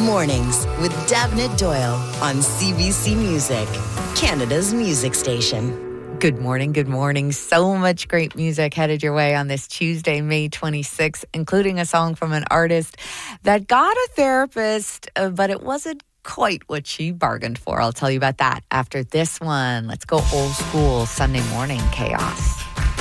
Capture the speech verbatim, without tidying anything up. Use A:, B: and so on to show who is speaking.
A: Mornings with Davnit Doyle on C B C Music, Canada's music station.
B: Good morning, good morning. So much great music headed your way on this Tuesday, May twenty-sixth, including a song from an artist that got a therapist, uh, but it wasn't quite what she bargained for. I'll tell you about that after this one. Let's go old school Sunday morning chaos.